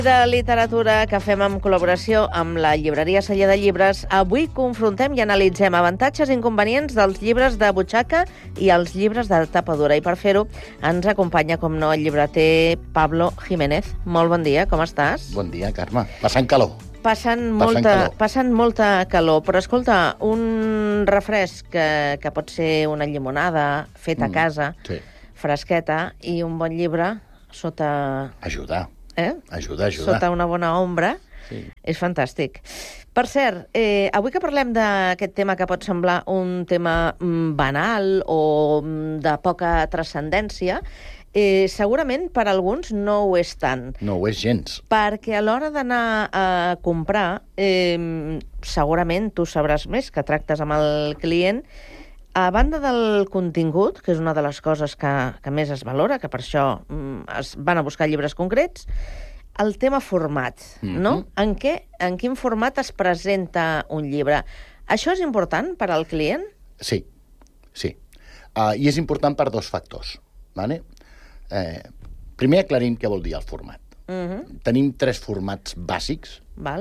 De literatura que fem en col·laboració amb la llibreria Celler de Llibres, avui confrontem i analitzem avantatges i inconvenients dels llibres de butxaca i els llibres de tapa dura. I per fer-ho ens acompanya, com no, el llibreter Pablo Jiménez. Molt bon dia, com estàs? Bon dia, Carme. Passant calor. Passant molta calor. Però escolta, un refresc que pot ser una llimonada feta a casa, Sí. fresqueta, i un bon llibre sota... Ajuda. Ajuda. Sota una bona ombra, Sí. és fantàstic. Per cert, avui que parlem d'aquest tema que pot semblar un tema banal o de poca transcendència, segurament per alguns no ho és tant. No ho és gens. Perquè a l'hora d'anar a comprar, segurament tu sabràs més, que tractes amb el client, a banda del contingut, que és una de les coses que més es valora, que per això es van a buscar llibres concrets, el tema format, no? En quin format es presenta un llibre? Això és important per al client? Sí. I és important per dos factors. Vale? Primer aclarim què vol dir el format. Tenim tres formats bàsics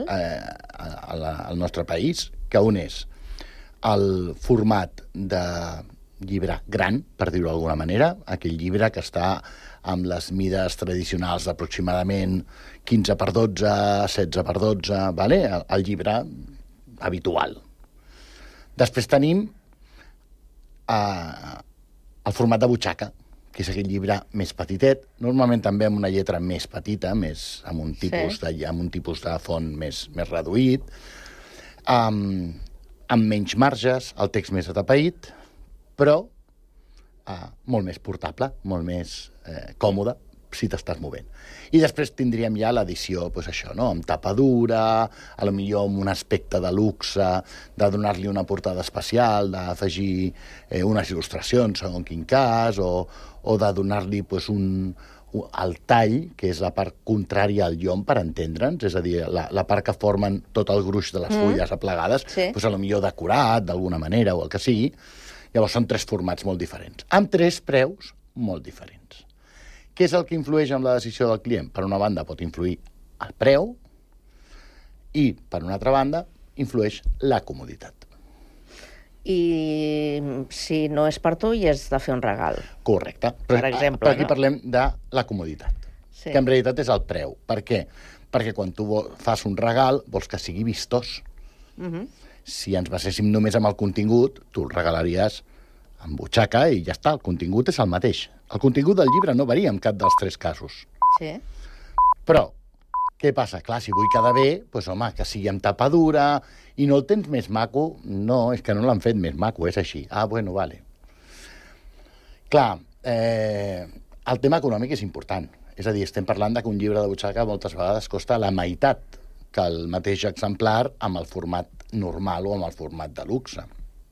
al nostre país, que un és el format de llibre gran, per dir-ho d'alguna manera, aquell llibre que està amb les mides tradicionals d'aproximadament 15 per 12, 16 per 12, vale? El llibre habitual. Després tenim el format de butxaca, que és aquell llibre més petitet, normalment també amb una lletra més petita, amb un tipus de font més reduït, amb menys marges, el text més atapeït, però molt més portable, molt més còmode, si t'estàs movent. I després tindríem ja l'edició, doncs això, no? Amb tapa dura, potser amb un aspecte de luxe, de donar-li una portada especial, d'afegir unes il·lustracions, segons quin cas, o de donar-li el tall, que és la part contrària al llom, per entendre'ns, és a dir, la part que formen tot el gruix de les fulles aplegades, potser decorat d'alguna manera o el que sigui. Llavors són tres formats molt diferents, amb tres preus molt diferents. Què és el que influeix en la decisió del client? Per una banda pot influir el preu i, per una altra banda, influeix la comoditat. I si no és per tu i és de fer un regal. Correcte. Per exemple, però aquí parlem de la comoditat, que en realitat és el preu. Per què? Perquè quan tu fas un regal vols que sigui vistós. Si ens baséssim només amb el contingut, tu el regalaries amb butxaca i ja està, el contingut és el mateix. El contingut del llibre no varia en cap dels tres casos. Sí. Però, què passa? Clar, si vull quedar bé, doncs home, que sigui amb tapa dura i no el tens més maco. No, és que no l'han fet més maco, és així. Bueno, vale. Clar, el tema econòmic és important. És a dir, estem parlant que un llibre de butxaca moltes vegades costa la meitat que el mateix exemplar amb el format normal o amb el format de luxe.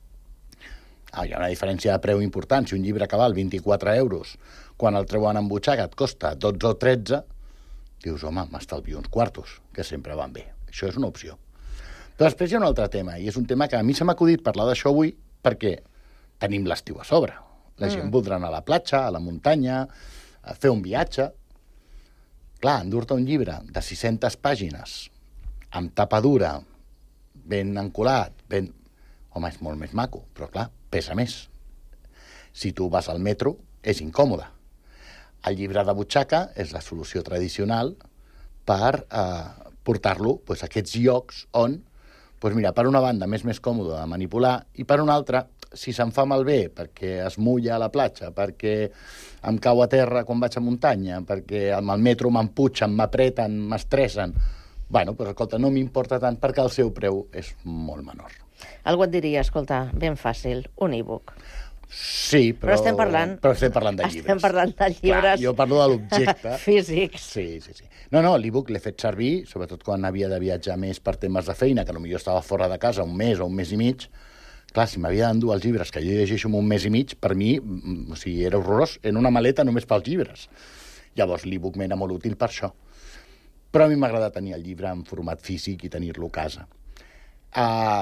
Hi ha una diferència de preu important. Si un llibre que val 24 euros, quan el treuen en butxaca et costa 12 o 13, dius, home, m'estalvio uns quartos, que sempre van bé. Això és una opció. Però després hi ha un altre tema, i és un tema que a mi se m'ha acudit parlar d'això avui perquè tenim l'estiu a sobre. La gent voldrà anar a la platja, a la muntanya, a fer un viatge. Clar, endur-te un llibre de 600 pàgines, amb tapa dura, ben encolat, home, és molt més maco, però clar, pesa més. Si tu vas al metro, és incòmode. El llibre de butxaca és la solució tradicional per portar-lo a aquests llocs on, mira, per una banda, més còmode de manipular, i per una altra, si se'n fa malbé, perquè es mulla a la platja, perquè em cau a terra quan vaig a muntanya, perquè amb el metro m'emputxen, m'apreten, m'estressen, escolta, no m'importa tant perquè el seu preu és molt menor. Algú et diria, escolta, ben fàcil, un e-book. Sí, però estem parlant de llibres. Estem parlant de llibres. Clar, jo parlo de l'objecte. Físics. Sí. No, l'e-book l'he fet servir, sobretot quan havia de viatjar més per temes de feina, que potser estava fora de casa un mes o un mes i mig. Clar, si m'havia d'endur els llibres que jo llegeixo en un mes i mig, per mi, era horrorós, en una maleta només pels llibres. Llavors l'e-book m'era molt útil per això. Però a mi m'agrada tenir el llibre en format físic i tenir-lo a casa.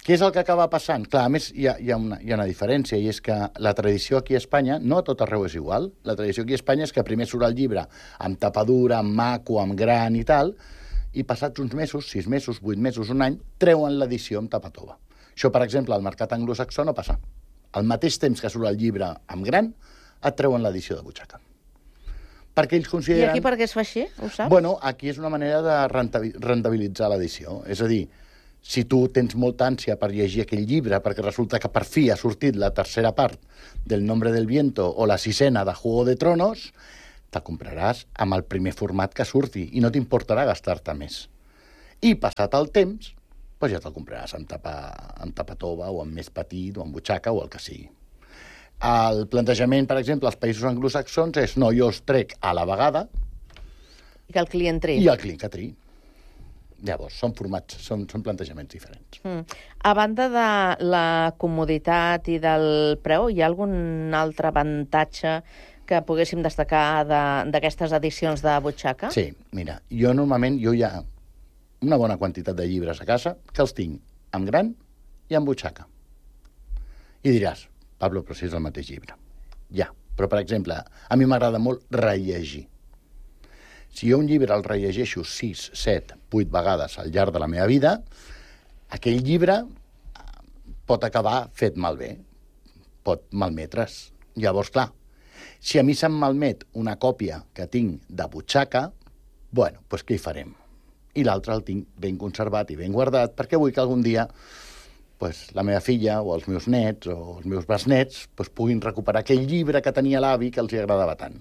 Què és el que acaba passant? Clar, a més, hi ha una diferència, i és que la tradició aquí a Espanya, no a tot arreu és igual, la tradició aquí a Espanya és que primer surt el llibre amb tapadura, amb maco, amb gran i tal, i passats uns mesos, 6 mesos, 8 mesos, un any, treuen l'edició amb tapa tova. Això, per exemple, al mercat anglosaxó no passa. Al mateix temps que surt el llibre amb gran, et treuen l'edició de butxaca. Perquè ells consideren... I aquí per què es fa així? Ho saps? Bueno, aquí és una manera de rendibilitzar l'edició. És a dir, si tu tens molta ànsia per llegir aquell llibre, perquè resulta que per fi ha sortit la tercera part del Nombre del Viento o la 6ena de Juego de Tronos, te compraràs amb el primer format que surti i no t'importarà gastar-te més. I passat el temps, doncs ja te'l compraràs amb tapa tova o amb més petit o amb butxaca o el que sigui. El plantejament, per exemple, als països anglosaxons és no, jo els trec a la vegada I que el client triï. i el client que triï. Llavors, són formats, són plantejaments diferents. A banda de la comoditat i del preu, hi ha algun altre avantatge que poguéssim destacar d'aquestes edicions de butxaca? Sí, mira, jo hi ha una bona quantitat de llibres a casa que els tinc amb gran i amb butxaca. I diràs, Pablo, però si és el mateix llibre. Ja, però per exemple, a mi m'agrada molt rellegir. Si jo un llibre el rellegeixo 6, 7, 8 vegades al llarg de la meva vida, aquell llibre pot acabar fet malbé, pot malmetre's. Llavors, clar, si a mi se'm malmet una còpia que tinc de butxaca, bueno, doncs què hi farem? I l'altre el tinc ben conservat i ben guardat, perquè vull que algun dia la meva filla o els meus nets o els meus besnets puguin recuperar aquell llibre que tenia l'avi que els agradava tant.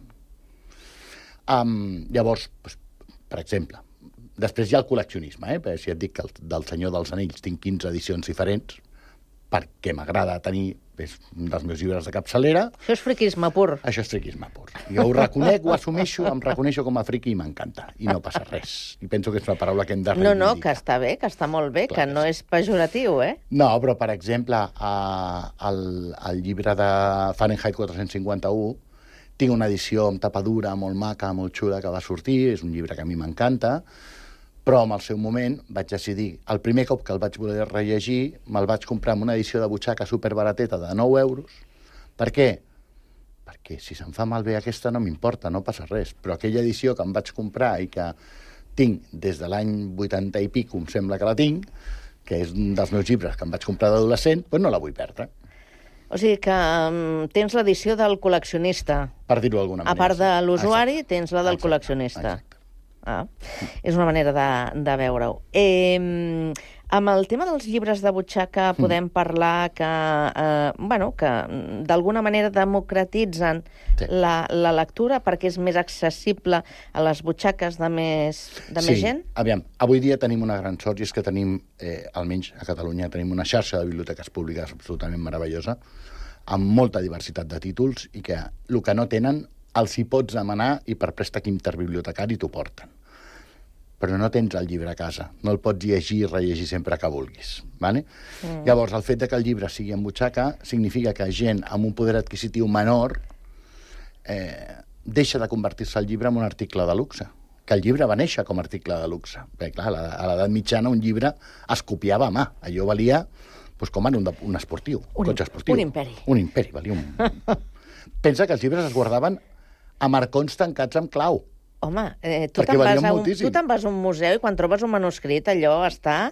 Llavors, per exemple, després hi ha el col·leccionisme, si et dic que del Senyor dels Anells tinc 15 edicions diferents, perquè m'agrada tenir un dels meus llibres de capçalera. Això és friquisme pur. Això és friquisme pur. Jo ho reconec, ho assumeixo, em reconeixo com a friqui i m'encanta. I no passa res. I penso que és una paraula que hem de reivindicar. No, que està bé, que està molt bé, clar, que no és pejoratiu, No, però, per exemple, el llibre de Fahrenheit 451 tinc una edició amb tapadura molt maca, molt xula, que va sortir, és un llibre que a mi m'encanta, però en el seu moment vaig decidir, el primer cop que el vaig voler rellegir, me'l vaig comprar amb una edició de butxaca superbarateta de 9 euros. Per què? Perquè si se'm fa malbé aquesta no m'importa, no passa res. Però aquella edició que em vaig comprar i que tinc des de l'any 80 i pico, em sembla que la tinc, que és un dels meus llibres que em vaig comprar d'adolescent, doncs no la vull perdre. O sigui que tens l'edició del col·leccionista. Per dir-ho d'alguna manera. A part de l'usuari, tens la del col·leccionista. Exacte. És una manera de veure-ho. Amb el tema dels llibres de butxaca podem parlar que d'alguna manera democratitzen la lectura perquè és més accessible a les butxaques de més gent? Sí, aviam, avui dia tenim una gran sort i és que tenim, almenys a Catalunya, tenim una xarxa de biblioteques públiques absolutament meravellosa, amb molta diversitat de títols i que el que no tenen els hi pots demanar i per préstec interbibliotecari t'ho porten. Però no tens el llibre a casa, no el pots llegir i rellegir sempre que vulguis. Vale? Llavors, el fet que el llibre sigui en butxaca significa que gent amb un poder adquisitiu menor deixa de convertir-se el llibre en un article de luxe, que el llibre va néixer com a article de luxe. Perquè, clar, a l'edat mitjana un llibre es copiava a mà, allò valia com ara un esportiu, un cotxe esportiu. Un imperi. Un imperi, valia un... Pensa que els llibres es guardaven amb arcons tancats amb clau. Home, tu te'n vas a un museu i quan trobes un manuscrit allò està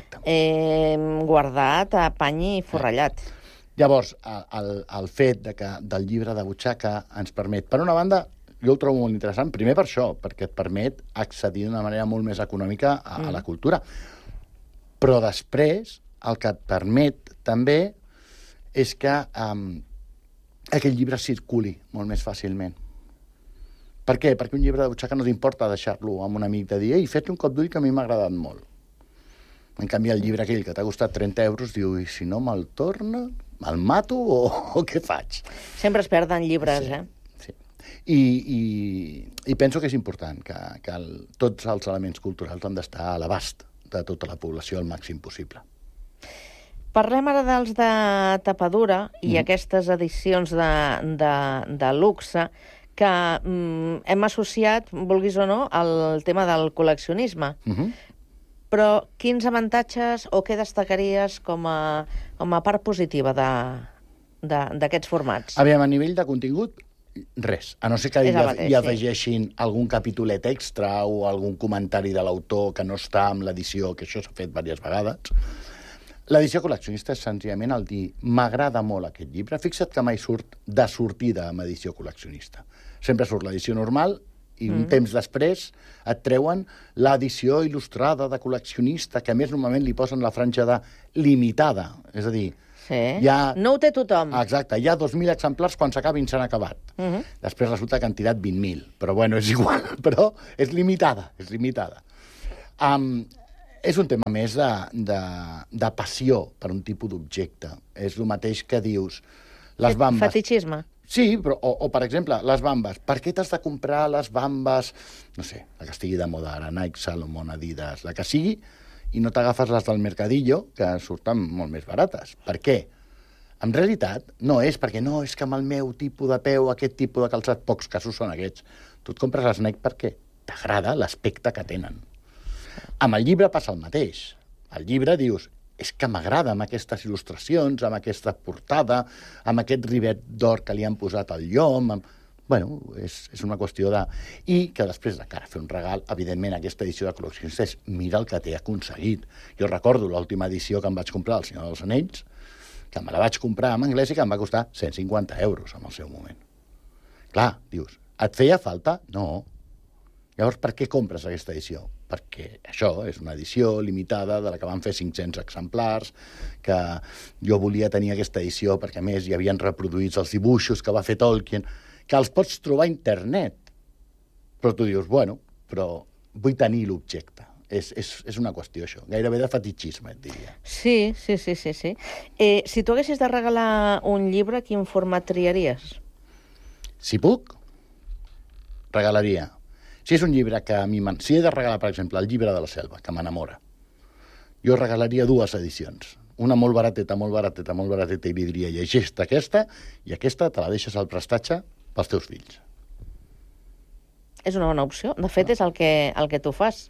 guardat a pany i forrellat. Llavors, el fet del llibre de butxaca ens permet, per una banda, jo ho trobo molt interessant, primer per això, perquè et permet accedir d'una manera molt més econòmica a la cultura. Però després, el que et permet també és que aquell llibre circuli molt més fàcilment. Per què? Perquè un llibre de butxaca no t'importa deixar-lo amb un amic de dir «Ei, fes un cop d'ull que a mi m'ha agradat molt». En canvi, el llibre aquell que t'ha costat 30 euros diu «I si no me'l torna? Me'l mato o què faig?» Sempre es perden llibres, Sí. I penso que és important que tots els elements culturals han d'estar a l'abast de tota la població al màxim possible. Parlem ara dels de tapadura i aquestes edicions de luxe que hem associat, vulguis o no, al tema del col·leccionisme. Però quins avantatges o què destacaries com a part positiva d'aquests formats? Aviam, a nivell de contingut, res. A no ser que És el mateix, hi sí. afegeixin algun capítolet extra o algun comentari de l'autor que no està amb l'edició, que això s'ha fet diverses vegades. L'edició col·leccionista és senzillament el dir m'agrada molt aquest llibre. Fixa't que mai surt de sortida amb edició col·leccionista. Sempre surt l'edició normal i un temps després et treuen l'edició il·lustrada de col·leccionista, que a més normalment li posen la franja de limitada. És a dir, Sí. no ho té tothom. Exacte, hi ha 2.000 exemplars, quan s'acabin s'han acabat. Després resulta que han tirat 20.000, però bueno, és igual, però és limitada, és limitada. És un tema més de passió per un tipus d'objecte. És el mateix que dius, les bambes... Fetichisme. Sí, però, o per exemple, les bambes. Per què t'has de comprar les bambes, no sé, la que estigui de moda ara, Nike, Salomon, Adidas, la que sigui, i no t'agafes les del Mercadillo, que surten molt més barates. Per què? En realitat, no és perquè no, és que amb el meu tipus de peu, aquest tipus de calçat, pocs casos són aquests. Tu et compres les Nike perquè t'agrada l'aspecte que tenen. Amb el llibre passa el mateix. Al llibre dius, és que m'agrada amb aquestes il·lustracions, amb aquesta portada, amb aquest rivet d'or que li han posat al llom... Bueno, és una qüestió de... I que després, de cara a fer un regal, evidentment, aquesta edició de col·leccionista és mira el que t'he aconseguit. Jo recordo l'última edició que em vaig comprar, El Senyor dels Anells, que me la vaig comprar en anglès i que em va costar 150 euros en el seu moment. Clar, dius, et feia falta? No. Llavors, per què compres aquesta edició? Perquè això és una edició limitada de la que van fer 500 exemplars, que jo volia tenir aquesta edició perquè, a més, hi havien reproduïts els dibuixos que va fer Tolkien, que els pots trobar a internet. Però tu dius, bueno, però vull tenir l'objecte. És una qüestió, això. Gairebé de fetichisme, et diria. Sí. Si tu haguessis de regalar un llibre, quin format triaries? Si puc, regalaria. Si és un llibre que a mi... Si he de regalar, per exemple, el llibre de la selva, que m'enamora, jo regalaria 2 edicions. Una molt barateta, i li diria, llegeix aquesta, i aquesta te la deixes al prestatge pels teus fills. És una bona opció. De fet, és el que tu fas.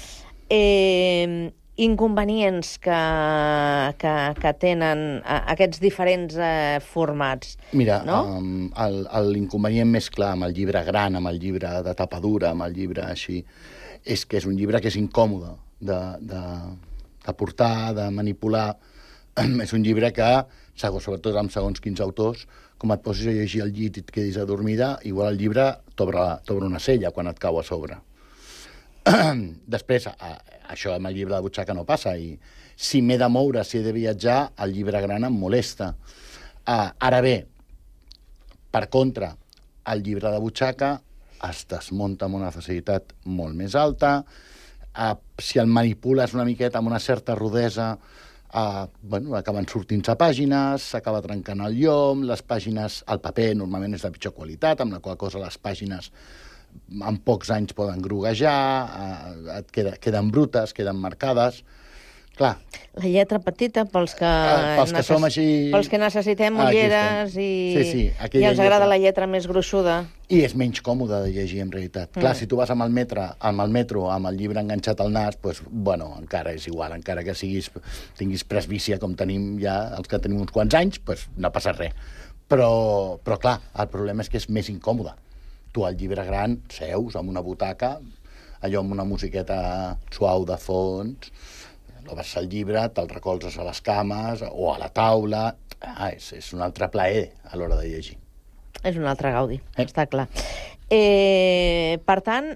Inconvenients que tenen aquests diferents formats. Mira, no? l'inconvenient més clar amb el llibre gran, amb el llibre de tapa dura, amb el llibre així, és que és un llibre que és incòmode de portar, de manipular. És un llibre que, sobretot amb segons quins autors, com et posis a llegir al llit i et quedis adormida, igual el llibre t'obre una cella quan et cau a sobre. Després, això amb el llibre de butxaca no passa, i si m'he de moure, si he de viatjar, el llibre gran em molesta. Ara bé, per contra, el llibre de butxaca es desmunta amb una facilitat molt més alta, si el manipules una miqueta amb una certa rudesa, acaben sortint-se pàgines, s'acaba trencant el llom, les pàgines, el paper normalment és de pitjor qualitat, amb la qual cosa les pàgines en pocs anys poden groguejar, queden brutes, queden marcades. Clar. La lletra petita, pels que som així... Pels que necessitem ulleres i ens agrada la lletra més gruixuda. I és menys còmode de llegir, en realitat. Clar, si tu vas amb el metro, amb el llibre enganxat al nas, doncs, bueno, encara és igual, encara que tinguis presbícia, com tenim ja els que tenim uns quants anys, doncs no passa res. Però clar, el problema és que és més incòmode. Tu al llibre gran seus amb una butaca, allò amb una musiqueta suau de fons, obres el llibre, te'l recolzes a les cames o a la taula. És un altre plaer a l'hora de llegir. És un altre gaudi, està clar. Per tant,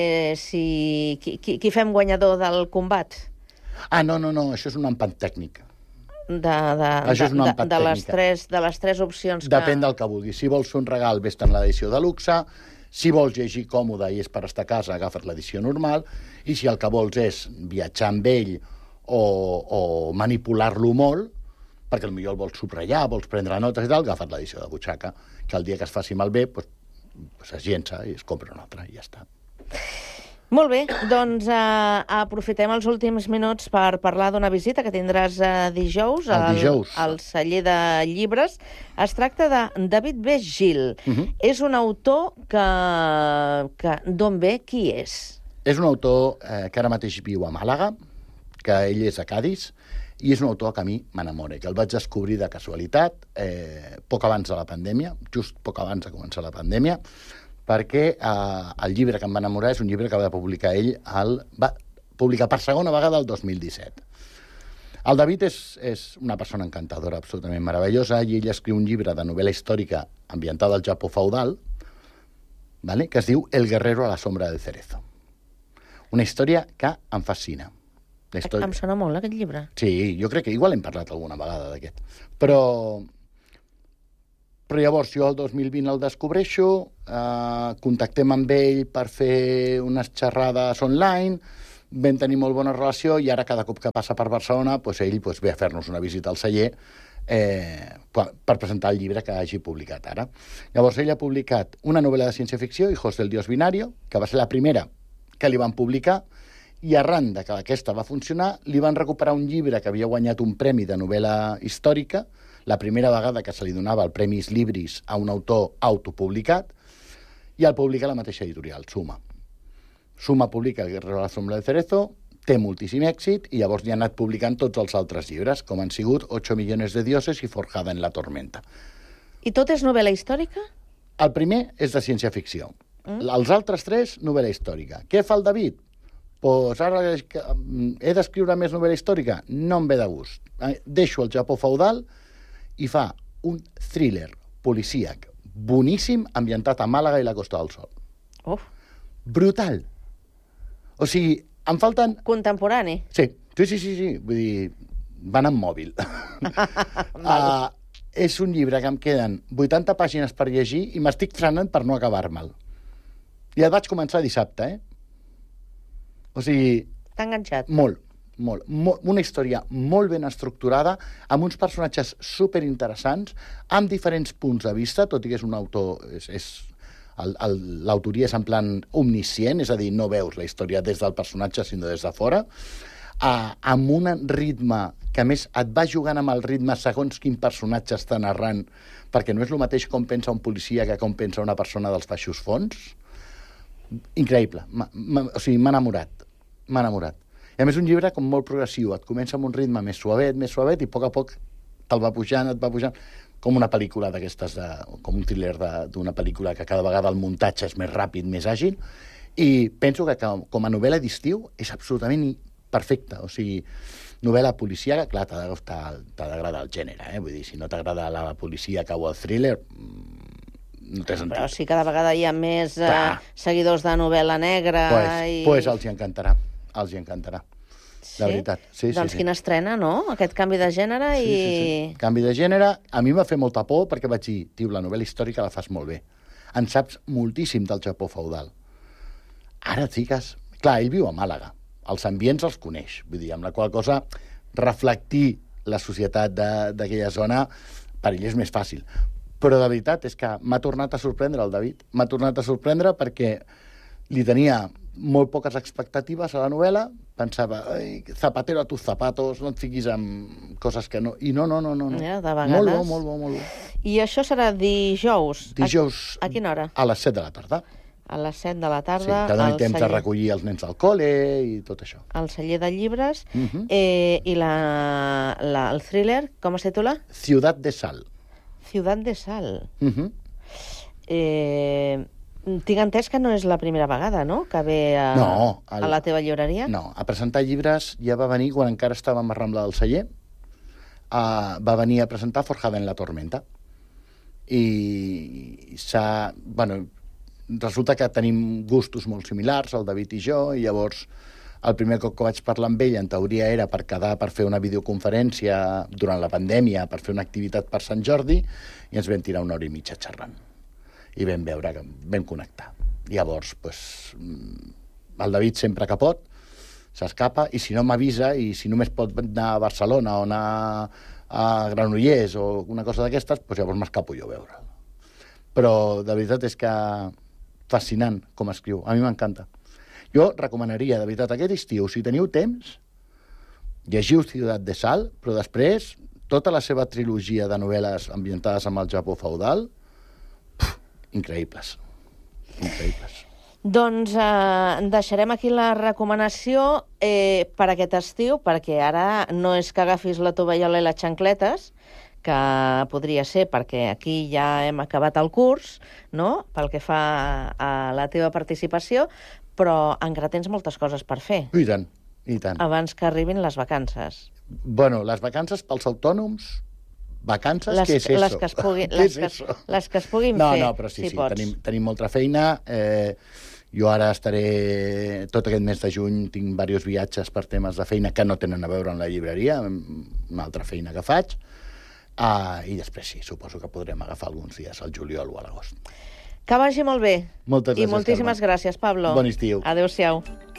qui fem guanyador del combat? No, això és un empat tècnic. De les tres opcions que... Depèn del que vulguis. Si vols fer un regal, vés-te'n l'edició de luxe. Si vols llegir còmode i és per estar a casa, agafa't l'edició normal. I si el que vols és viatjar amb ell o manipular-lo molt, perquè potser el vols subratllar, vols prendre notes i tal, agafa't l'edició de butxaca, que el dia que es faci malbé, es llença i es compra una altra i ja està. Molt bé, doncs aprofitem els últims minuts per parlar d'una visita que tindràs dijous al celler de llibres. Es tracta de David B. Gil. És un autor que d'on ve? Qui és? És un autor que ara mateix viu a Màlaga, que ell és de Cadis, i és un autor que a mi m'enamora, que el vaig descobrir de casualitat, poc abans de la pandèmia, just poc abans de començar la pandèmia, perquè el llibre que em va enamorar és un llibre que va publicar ell, va publicar per segona vegada el 2017. El David és una persona encantadora, absolutament meravellosa, i ell escriu un llibre de novel·la històrica ambientada al Japó feudal, ¿vale? Que es diu El guerrero a la sombra del cerezo. Una història que em fascina. Em sona molt, aquest llibre. Sí, jo crec que igual hem parlat alguna vegada d'aquest. Però llavors jo el 2020 el descobreixo, contactem amb ell per fer unes xerrades online, vam tenir molt bona relació i ara cada cop que passa per Barcelona ell ve a fer-nos una visita al celler per presentar el llibre que hagi publicat ara. Llavors ell ha publicat una novel·la de ciència-ficció, Hijos del Dios Binario, que va ser la primera que li van publicar, i arran de que aquesta va funcionar, li van recuperar un llibre que havia guanyat un premi de novel·la històrica, la primera vegada que se li donava el Premis Libris a un autor autopublicat, i el publica la mateixa editorial, Suma. Suma publica El guerrero a la sombra del cerezo, té moltíssim èxit, i llavors li han anat publicant tots els altres llibres, com han sigut 8 millones de dioses i Forjada en la tormenta. I tot és novel·la històrica? El primer és de ciència-ficció. Els altres 3, novel·la històrica. Què fa el David? Doncs ara he d'escriure més novel·la històrica? No em ve de gust. Deixo el Japó feudal i fa un thriller policíac boníssim ambientat a Màlaga i la Costa del Sol. Uf. Brutal. O sigui, em falten... Contemporani. Sí. Vull dir, van amb mòbil. És un llibre que em queden 80 pàgines per llegir i m'estic frenant per no acabar-me'l. I el vaig començar dissabte, O sigui... T'ha enganxat? Molt. Una història molt ben estructurada, amb uns personatges superinteressants, amb diferents punts de vista, tot i que és un autor... L'autoria és en plan omniscient, és a dir, no veus la història des del personatge, sinó des de fora, amb un ritme que, a més, et va jugant amb el ritme segons quin personatge està narrant, perquè no és el mateix com pensa un policia que com pensa una persona dels baixos fons. Increïble. O sigui, m'ha enamorat. I a més un llibre com molt progressiu, et comença amb un ritme més suavet, i a poc te'l va pujant, com una pel·lícula d'aquestes, com un thriller d'una pel·lícula que cada vegada el muntatge és més ràpid, més àgil, i penso que com a novel·la d'estiu és absolutament perfecta. O sigui, novel·la policíaca, clar, t'ha d'agradar el gènere, vull dir, si no t'agrada la policíaca o el thriller... No té sentit. Però si cada vegada hi ha més seguidors de novel·la negra... Doncs els hi encantarà. Sí? De veritat. Sí, doncs quina estrena, no? Aquest canvi de gènere i... Sí. Canvi de gènere. A mi m'ha fet molta por perquè vaig dir, tio, la novel·la històrica la fas molt bé. En saps moltíssim del Japó feudal. Ara et fiques... Clar, ell viu a Màlaga. Els ambients els coneix. Vull dir, amb la qual cosa reflectir la societat d'aquella zona per ell és més fàcil. Però de veritat és que m'ha tornat a sorprendre el David. M'ha tornat a sorprendre perquè li tenia molt poques expectatives a la novel·la. Pensava, zapatero a tus zapatos, no et fiquis amb coses que no... I no. Ja, de vegades. Molt bo. I això serà dijous? Dijous. A quina hora? A les 7 de la tarda. A les 7 de la tarda. Sí, que doni temps de recollir els nens al col·le i tot això. El celler de llibres. I el thriller, com es titula? Ciudad de Sal. Ciudad de Sal. Tinc entès que no és la primera vegada, no?, que ve a la teva llibreria? No, a presentar llibres ja va venir quan encara estàvem a Rambla del Celler. Va venir a presentar Forjada en la tormenta. I resulta que tenim gustos molt similars, el David i jo, i llavors el primer cop que vaig parlar amb ell, en teoria, era per quedar per fer una videoconferència durant la pandèmia, per fer una activitat per Sant Jordi, i ens vam tirar 1 hora i mitja xerrant. I vam veure que vam connectar. Llavors, el David sempre que pot, s'escapa, i si no m'avisa, i si només pot anar a Barcelona o anar a Granollers o una cosa d'aquestes, llavors m'escapo jo a veure'l. Però de veritat és que fascinant com escriu. A mi m'encanta. Jo recomanaria, de veritat, aquest estiu, si teniu temps, llegiu Ciutat de Sal, però després tota la seva trilogia de novel·les ambientades amb el Japó feudal, increïbles. Doncs deixarem aquí la recomanació per aquest estiu, perquè ara no és que agafis la tovallola i les xancletes, que podria ser perquè aquí ja hem acabat el curs, no?, pel que fa a la teva participació, però encara tens moltes coses per fer. I tant, i tant. Abans que arribin les vacances. Bueno, les vacances pels autònoms... Vacances, què és Les eso? que es puguin, Què és eso? les que es puguin No, fer, no, però sí, si pots. tenim molta feina. Jo ara estaré... Tot aquest mes de juny tinc diversos viatges per temes de feina que no tenen a veure amb la llibreria, una altra feina que faig. I després sí, suposo que podrem agafar alguns dies al juliol o a l'agost. Que vagi molt bé. Moltes gràcies, I moltíssimes Carme. gràcies, Pablo. Bon estiu. Adéu-siau.